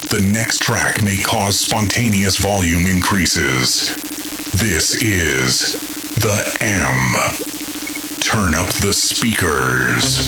The next track may cause spontaneous volume increases. This is the M. Turn up the speakers.